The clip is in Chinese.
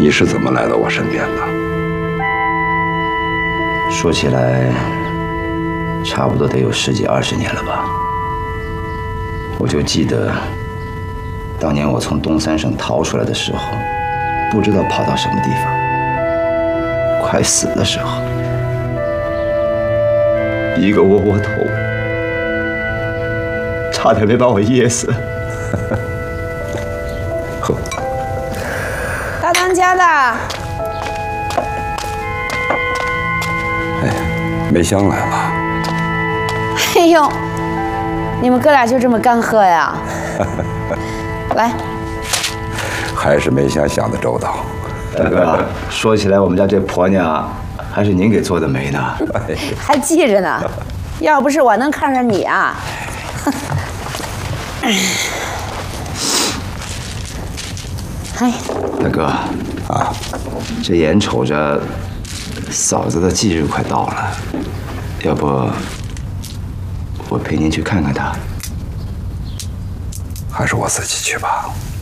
你是怎么来到我身边的？ 说起来，差不多得有10几20年了吧。我就记得，当年我从东三省逃出来的时候，不知道跑到什么地方，快死的时候，一个窝窝头，差点没把我噎死。喝。 大当家的。 哎，梅香来了。 哎呦，你们哥俩就这么干喝呀？来， 还是梅香想的周到。 大哥，说起来，我们家这婆娘还是您给做的媒呢。 还记着呢。要不是我能看上你啊，哎， 大哥啊，这眼瞅着嫂子的忌日快到了，要不我陪您去看看她？ 还是我自己去吧。